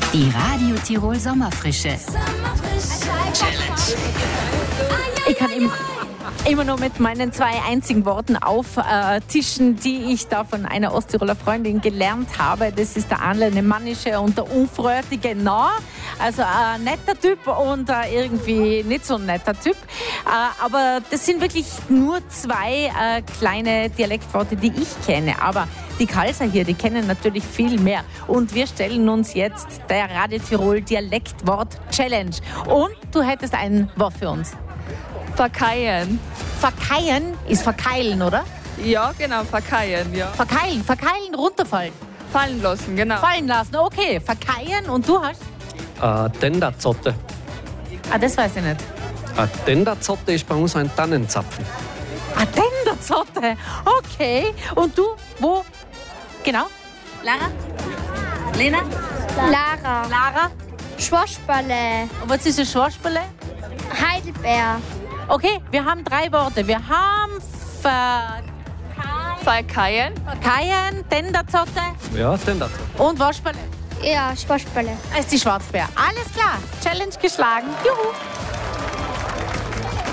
Die Radio Tirol Sommerfrische. Challenge. Ich kann immer nur mit meinen 2 einzigen Worten auftischen, die ich da von einer Osttiroler Freundin gelernt habe. Das ist der Anlene Mannische und der Unfrötige. Also ein netter Typ und irgendwie nicht so ein netter Typ. Aber das sind wirklich nur 2 kleine Dialektworte, die ich kenne. Aber die Kalser hier, die kennen natürlich viel mehr. Und wir stellen uns jetzt der Radio Tirol Dialektwort Challenge. Und du hättest ein Wort für uns. Verkeien. Verkeien ist verkeilen, oder? Ja, genau, verkeien, ja. Verkeilen, runterfallen. Fallen lassen, genau. Fallen lassen, okay. Verkeien und du hast? Tenderzotte. Das weiß ich nicht. Tenderzotte ist bei uns ein Tannenzapfen. Tenderzotte, okay. Und du, wo? Genau? Lara? Lena? Lara? Schwarzballe, Und was ist ein Schwarzballe? Heidelbeer, Okay, wir haben 3 Worte. Wir haben Verkeien. Verkeien, Tenderzotte Ja, Tenderzotte. und Waschballe. ja, Schwarzballe. Das ist die Schwarzbär. Alles klar, Challenge geschlagen. Juhu.